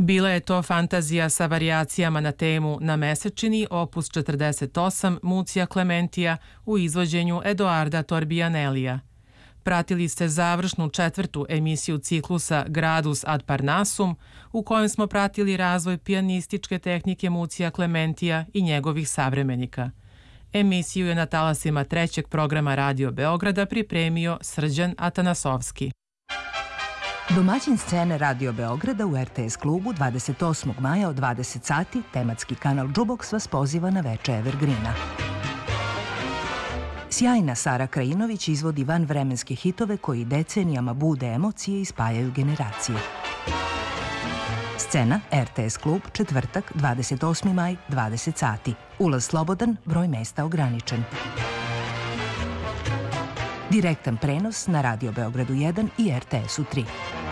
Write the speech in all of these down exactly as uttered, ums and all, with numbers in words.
Bila je to fantazija sa varijacijama na temu Na mesečini, opus četrdeset osam Mucija Klementija u izvođenju Edoarda Torbianellija. Pratili ste završnu četvrtu emisiju ciklusa Gradus ad Parnassum, u kojem smo pratili razvoj pijanističke tehnike Mucija Klementija i njegovih savremenika. Emisiju je na talasima trećeg programa Radio Beograda pripremio Srđan Atanasovski. Domaćin scene Radio Beograda u R T S klubu dvadeset osmog maja od dvadeset sati tematski kanal Džuboks vas poziva na veče Evergreena. Sjajna Sara Krajinović izvodi vanvremenske hitove koji decenijama bude emocije i spajaju generacije. Scena R T S klub, četvrtak, dvadeset osmi maj, dvadeset sati. Ulaz slobodan, broj mesta ograničen. Direktan prenos na Radio Beogradu jedan i R T S-u tri.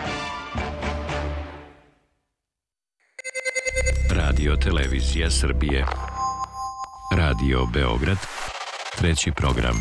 Radio Televizija Srbije. Radio Beograd. Treći program.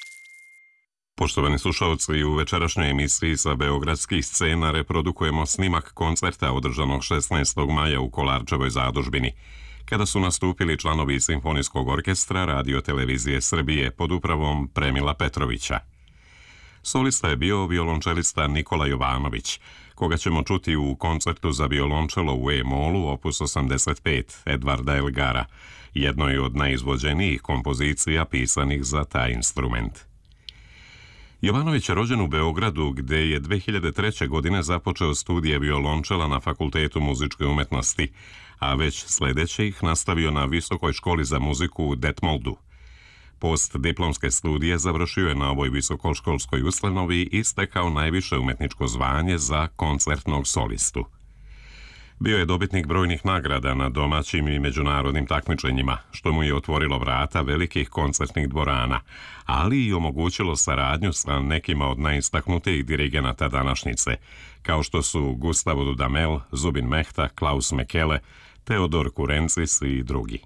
Poštovani slušalci, u večerašnjoj emisiji sa beogradskih scena reprodukujemo snimak koncerta održanog šesnaestog maja u Kolarčevoj zadužbini, kada su nastupili članovi Simfonijskog orkestra Radio Televizije Srbije pod upravom Premila Petrovića. Solista je bio violončelista Nikola Jovanović, koga ćemo čuti u koncertu za violončelo u E-molu opus osamdeset pet Edvarda Elgara, jednoj od najizvođenijih kompozicija pisanih za taj instrument. Jovanović je rođen u Beogradu, gde je dve hiljade treće. godine započeo studije violončela na Fakultetu muzičke umetnosti, a već sledeće ih nastavio na Visokoj školi za muziku u Detmoldu. Postdiplomske studije završio je na ovoj visokoškolskoj ustanovi i stekao najviše umetničko zvanje za koncertnog solistu. Bio je dobitnik brojnih nagrada na domaćim i međunarodnim takmičenjima, što mu je otvorilo vrata velikih koncertnih dvorana, ali i omogućilo saradnju sa nekima od najistaknutijih dirigenata današnjice, kao što su Gustavo Dudamel, Zubin Mehta, Klaus Mekele, Teodor Kurencis i drugi.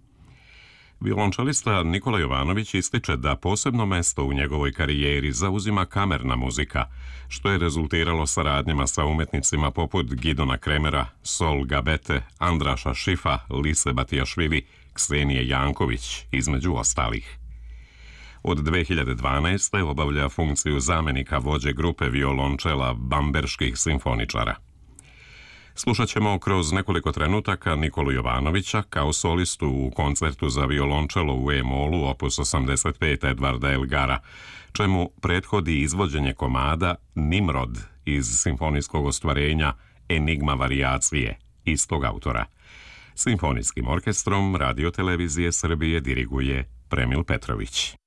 Violončelista Nikola Jovanović ističe da posebno mesto u njegovoj karijeri zauzima kamerna muzika, što je rezultiralo saradnjama sa umetnicima poput Gidona Kremera, Sol Gabete, Andraša Šifa, Lise Batijašvili, Ksenije Janković, između ostalih. Od dve hiljade dvanaeste. obavlja funkciju zamenika vođe grupe violončela bamberških simfoničara. Slušat ćemo kroz nekoliko trenutaka Nikolu Jovanovića kao solistu u koncertu za violončelo u E-molu opus osamdeset pet Edvarda Elgara, čemu prethodi izvođenje komada Nimrod iz simfonijskog ostvarenja Enigma varijacije, istog autora. Simfonijskim orkestrom Radio Televizije Srbije diriguje Premil Petrović.